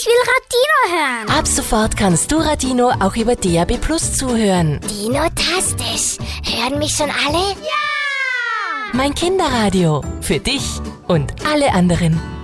Ich will Radino hören. Ab sofort kannst du Radino auch über DAB+ zuhören. Dino-tastisch. Hören mich schon alle? Mein Kinderradio. Für dich und alle anderen.